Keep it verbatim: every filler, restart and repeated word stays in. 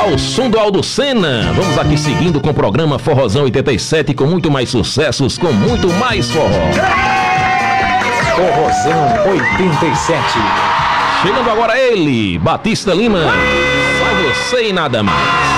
Ao som do Aldo Senna, vamos aqui seguindo com o programa Forrozão oitenta e sete, com muito mais sucessos, com muito mais forró. Forrozão oitenta e sete. Chegando agora ele, Batista Lima, só você e nada mais.